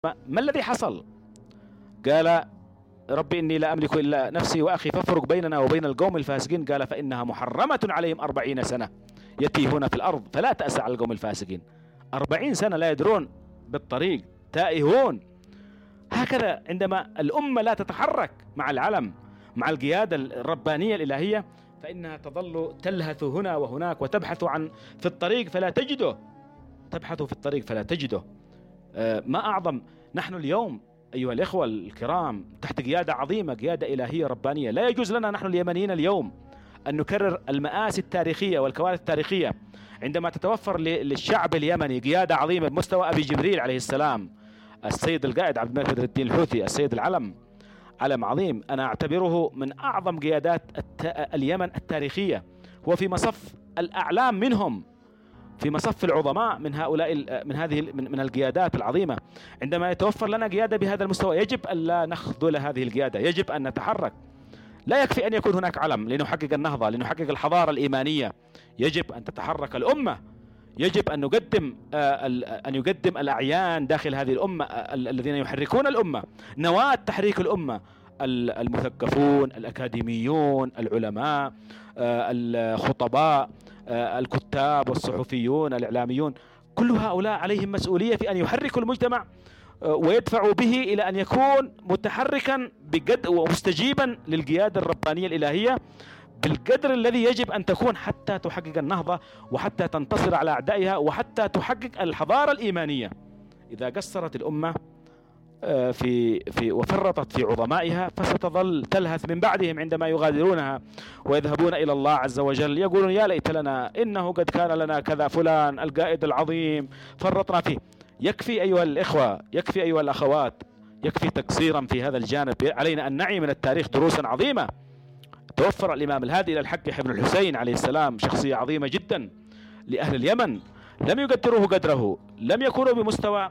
ما الذي حصل؟ قال ربي إني لا أملك إلا نفسي وأخي فافرق بيننا وبين القوم الفاسقين. قال فإنها محرمة عليهم 40 سنة يتيهون في الأرض فلا تأس على القوم الفاسقين. 40 سنة لا يدرون بالطريق، تائهون. هكذا عندما الأمة لا تتحرك مع العلم، مع القيادة الربانية الإلهية، فإنها تظل تلهث هنا وهناك وتبحث في الطريق فلا تجده، تبحث في الطريق فلا تجده. ما أعظم نحن اليوم أيها الإخوة الكرام تحت قيادة عظيمة، قيادة إلهية ربانية. لا يجوز لنا نحن اليمنيين اليوم أن نكرر المآسي التاريخية والكوارث التاريخية عندما تتوفر للشعب اليمني قيادة عظيمة بمستوى أبي جبريل عليه السلام، السيد القائد عبد الملك بدر الدين الحوثي، السيد العلم، علم عظيم. أنا أعتبره من أعظم قيادات اليمن التاريخية، هو في مصف الأعلام منهم، في مصف العظماء من هؤلاء من القيادات العظيمة. عندما يتوفر لنا قيادة بهذا المستوى يجب أن لا نخذل هذه القيادة، يجب أن نتحرك. لا يكفي أن يكون هناك علم لنحقق النهضة، لنحقق الحضارة الإيمانية. يجب أن تتحرك الأمة، يجب أن يقدم الأعيان داخل هذه الأمة الذين يحركون الأمة، نواة تحريك الأمة، المثقفون، الأكاديميون، العلماء، الخطباء، الكتاب والصحفيون، الإعلاميون. كل هؤلاء عليهم مسؤولية في أن يحركوا المجتمع ويدفعوا به إلى أن يكون متحركا بقدر ومستجيبا للقيادة الربانية الإلهية بالقدر الذي يجب أن تكون حتى تحقق النهضة وحتى تنتصر على أعدائها وحتى تحقق الحضارة الإيمانية. إذا قصرت الأمة وفرطت في عظمائها فستظل تلهث من بعدهم عندما يغادرونها ويذهبون إلى الله عز وجل، يقولون يا ليت لنا إنه قد كان لنا كذا فلان القائد العظيم فرطنا فيه. يكفي أيها الإخوة، يكفي أيها الأخوات، يكفي تقصيرا في هذا الجانب. علينا أن نعي من التاريخ دروسا عظيمة. توفر الإمام الهادي إلى الحق ابن الحسين عليه السلام، شخصية عظيمة جدا لأهل اليمن، لم يقدروه قدره، لم يكونوا بمستوى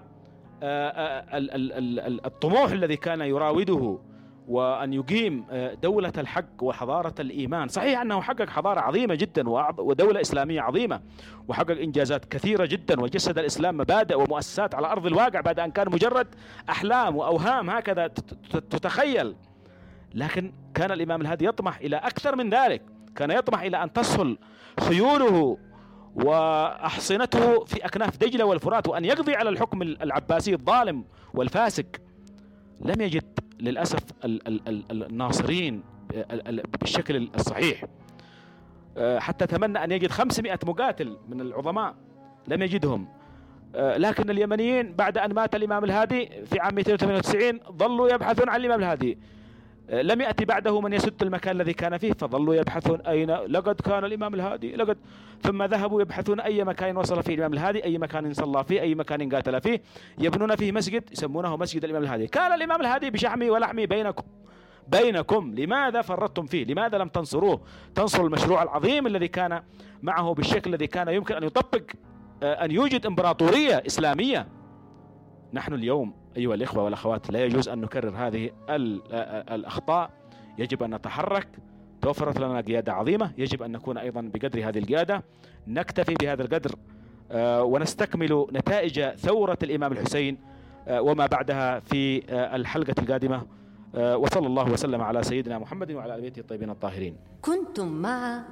الطموح الذي كان يراوده، وأن يقيم دولة الحق وحضارة الإيمان. صحيح أنه حقق حضارة عظيمة جدا ودولة إسلامية عظيمة، وحقق إنجازات كثيرة جدا، وجسد الإسلام مبادئ ومؤسسات على أرض الواقع بعد أن كان مجرد أحلام وأوهام هكذا تتخيل. لكن كان الإمام الهادي يطمح إلى أكثر من ذلك، كان يطمح إلى أن تصل خيوله وأحصنته في أكناف دجلة والفرات، وأن يقضي على الحكم العباسي الظالم والفاسق. لم يجد للأسف الناصرين بالشكل الصحيح، حتى تمنى أن يجد 500 مقاتل من العظماء، لم يجدهم. لكن اليمنيين بعد أن مات الإمام الهادي في عام 298 ظلوا يبحثون عن الإمام الهادي، لم يأتي بعده من يسد المكان الذي كان فيه، فظلوا يبحثون أين لقد كان الإمام الهادي ثم ذهبوا يبحثون أي مكان وصل فيه الإمام الهادي، أي مكان صلى فيه، أي مكان قاتل فيه، يبنون فيه مسجد يسمونه مسجد الإمام الهادي. كان الإمام الهادي بشحمي ولحمي بينكم، لماذا فرطتم فيه؟ لماذا لم تنصروه؟ تنصروا المشروع العظيم الذي كان معه بالشكل الذي كان يمكن أن يطبق، أن يوجد إمبراطورية إسلامية. نحن اليوم أيها الإخوة والأخوات لا يجوز أن نكرر هذه الأخطاء، يجب أن نتحرك. توفرت لنا قيادة عظيمة، يجب أن نكون أيضا بقدر هذه القيادة، نكتفي بهذا القدر ونستكمل نتائج ثورة الإمام الحسين وما بعدها في الحلقة القادمة. وصلى الله وسلم على سيدنا محمد وعلى آل بيته الطيبين الطاهرين. كنتم مع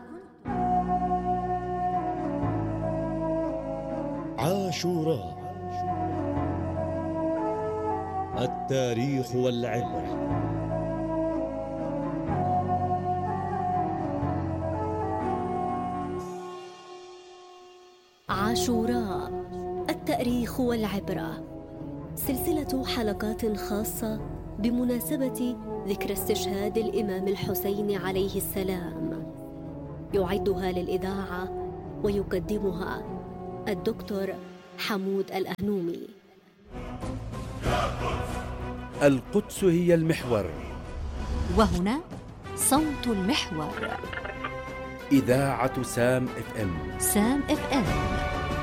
عاشوراء، التاريخ والعبرة. عاشوراء، التاريخ والعبرة، سلسلة حلقات خاصة بمناسبة ذكرى استشهاد الإمام الحسين عليه السلام، يعدها للإذاعة ويقدمها الدكتور حمود الأهنومي. القدس هي المحور، وهنا صوت المحور، إذاعة سام FM. سام FM.